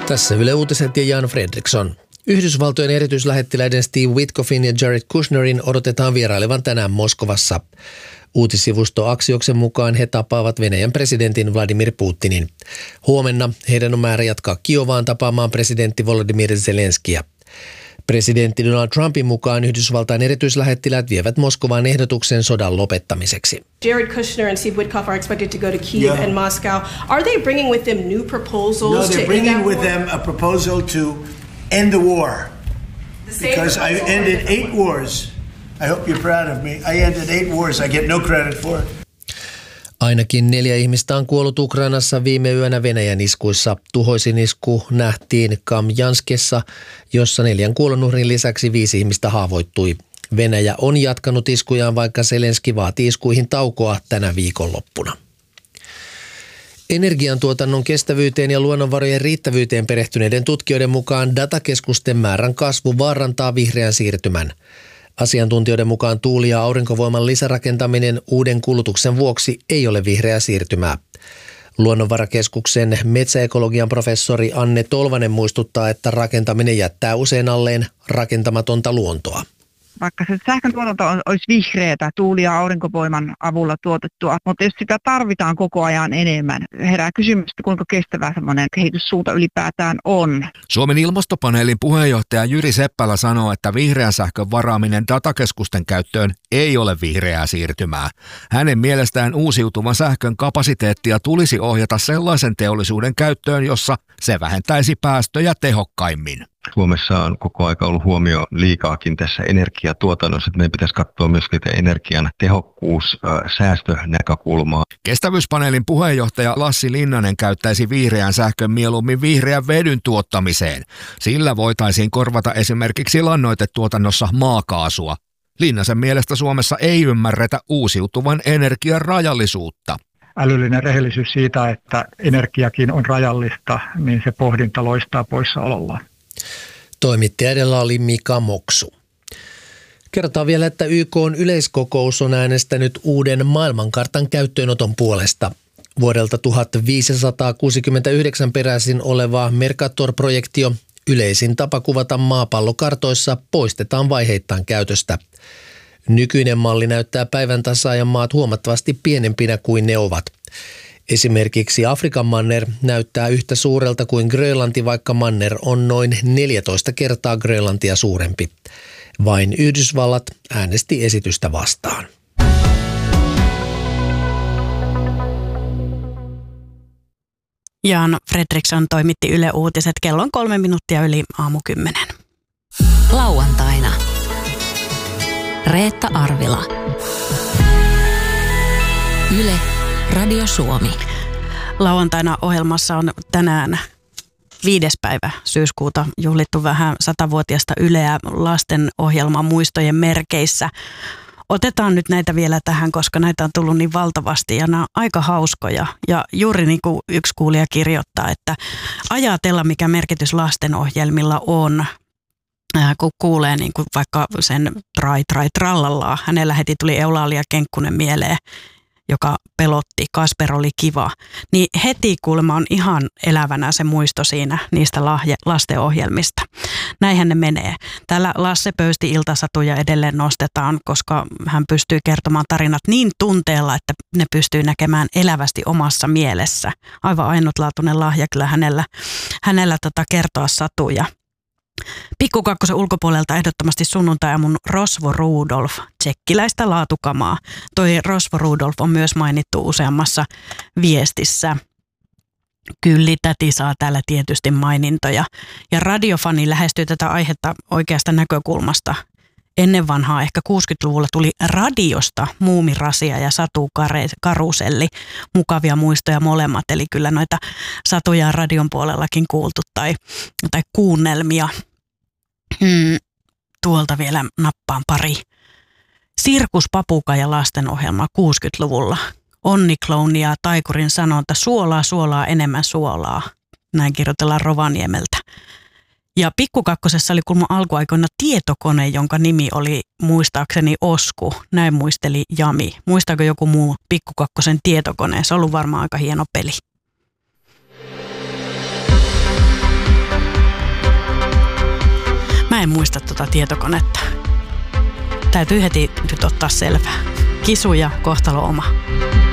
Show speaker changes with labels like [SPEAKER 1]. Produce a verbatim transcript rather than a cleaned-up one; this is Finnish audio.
[SPEAKER 1] Tässä Yle Uutiset ja Jan Fredriksson. Yhdysvaltojen erityislähettiläiden Steve Witkoffin ja Jared Kushnerin odotetaan vierailevan tänään Moskovassa. Uutissivusto Axioksen mukaan he tapaavat Venäjän presidentin Vladimir Putinin. Huomenna heidän on määrä jatkaa Kiovaan tapaamaan presidentti Volodymyr Zelenskiä. Presidentti Donald Trumpin mukaan Yhdysvaltain erityislähettiläät vievät Moskovaan ehdotuksen sodan lopettamiseksi.
[SPEAKER 2] Jared Kushner and Steve Witkoff are expected to go to Kyiv yeah. and Moscow. Are they bringing with them new proposals?
[SPEAKER 3] No, they're
[SPEAKER 2] to
[SPEAKER 3] bringing with
[SPEAKER 2] war?
[SPEAKER 3] them a proposal to end the war. The because I ended eight wars. I hope you're proud of me. I ended eight wars. I get no credit for it.
[SPEAKER 1] Ainakin neljä ihmistä on kuollut Ukrainassa viime yönä Venäjän iskuissa. Tuhoisin isku nähtiin Kamjanskessa, jossa neljän kuolonuhrin lisäksi viisi ihmistä haavoittui. Venäjä on jatkanut iskujaan, vaikka Zelenski vaati iskuihin taukoa tänä viikonloppuna. Energiantuotannon kestävyyteen ja luonnonvarojen riittävyyteen perehtyneiden tutkijoiden mukaan datakeskusten määrän kasvu vaarantaa vihreän siirtymän. Asiantuntijoiden mukaan tuuli- ja aurinkovoiman lisärakentaminen uuden kulutuksen vuoksi ei ole vihreää siirtymää. Luonnonvarakeskuksen metsäekologian professori Anne Tolvanen muistuttaa, että rakentaminen jättää usein alleen rakentamatonta luontoa.
[SPEAKER 4] Vaikka se sähkön tuotanto olisi vihreätä tuuli- ja aurinkovoiman avulla tuotettua, mutta jos sitä tarvitaan koko ajan enemmän, herää kysymys, kuinka kestävä semmoinen kehityssuunta ylipäätään on.
[SPEAKER 5] Suomen ilmastopaneelin puheenjohtaja Jyri Seppälä sanoo, että vihreän sähkön varaaminen datakeskusten käyttöön ei ole vihreää siirtymää. Hänen mielestään uusiutuvan sähkön kapasiteettia tulisi ohjata sellaisen teollisuuden käyttöön, jossa se vähentäisi päästöjä tehokkaimmin.
[SPEAKER 6] Suomessa on koko aika ollut huomio liikaakin tässä energiatuotannossa, että meidän pitäisi katsoa myös energian tehokkuus, säästönäkökulmaa.
[SPEAKER 5] Kestävyyspaneelin puheenjohtaja Lassi Linnanen käyttäisi vihreän sähkön mieluummin vihreän vedyn tuottamiseen. Sillä voitaisiin korvata esimerkiksi lannoitetuotannossa maakaasua. Linnasen mielestä Suomessa ei ymmärretä uusiutuvan energian rajallisuutta.
[SPEAKER 7] Älyllinen rehellisyys siitä, että energiakin on rajallista, niin se pohdinta loistaa poissaolollaan.
[SPEAKER 1] Toimittaja edellä oli Mika Moksu. Kerrotaan vielä, että Y K:n yleiskokous on äänestänyt uuden maailmankartan käyttöönoton puolesta. Vuodelta tuhatviisisataakuusikymmentäyhdeksän peräisin oleva Mercator-projektio, yleisin tapa kuvata maapallokartoissa, poistetaan vaiheittain käytöstä. Nykyinen malli näyttää päivän tasaajan maat huomattavasti pienempinä kuin ne ovat. Esimerkiksi Afrikan manner näyttää yhtä suurelta kuin Grönlanti, vaikka manner on noin neljätoista kertaa Grönlantia suurempi. Vain Yhdysvallat äänesti esitystä vastaan.
[SPEAKER 8] Jan Fredriksson toimitti Yle Uutiset. Kello on kolme minuuttia yli aamu kymmenen.
[SPEAKER 9] Lauantaina. Reetta Arvila. Yle Radio Suomi.
[SPEAKER 8] Lauantaina ohjelmassa on tänään viides päivä syyskuuta juhlittu vähän satavuotiaasta Yleä lastenohjelman muistojen merkeissä. Otetaan nyt näitä vielä tähän, koska näitä on tullut niin valtavasti ja nämä on aika hauskoja. Ja juuri niin kuin yksi kuulija kirjoittaa, että ajatella mikä merkitys lastenohjelmilla on. Kun kuulee niin kuin vaikka sen trai trai trallallaa, hänellä heti tuli Eulalia Kenkkunen mieleen, joka pelotti, Kasper oli kiva, niin heti kuulemma on ihan elävänä se muisto siinä niistä lahje, lastenohjelmista. Näinhän ne menee. Täällä Lasse Pöysti iltasatuja edelleen nostetaan, koska hän pystyy kertomaan tarinat niin tunteella, että ne pystyy näkemään elävästi omassa mielessä. Aivan ainutlaatuinen lahja kyllä hänellä, hänellä tota kertoa satuja. Pikku Kakkosen ulkopuolelta ehdottomasti sunnuntai-aamun Rosvo Rudolf, tsekkiläistä laatukamaa. Toi Rosvo Rudolf on myös mainittu useammassa viestissä. Kylli täti saa täällä tietysti mainintoja. Ja radiofani lähestyy tätä aihetta oikeasta näkökulmasta. Ennen vanhaa ehkä kuusikymmentäluvulla tuli radiosta Muumirasia ja Satu Karuselli. Mukavia muistoja molemmat, eli kyllä noita satuja on radion puolellakin kuultu tai, tai kuunnelmia. Hmm, tuolta vielä nappaan pari. Sirkuspapuka ja lastenohjelma kuusikymmentäluvulla. Onni-klouni ja taikurin sanonta suolaa, suolaa, enemmän suolaa. Näin kirjoitellaan Rovaniemeltä. Ja Pikku Kakkosessa oli kulma alkuaikoina tietokone, jonka nimi oli muistaakseni Osku. Näin muisteli Jami. Muistaako joku muu Pikku Kakkosen tietokone? Se on ollut varmaan aika hieno peli. Mä en muista tuota tietokonetta. Täytyy heti nyt ottaa selvää. Kisu ja kohtalo oma.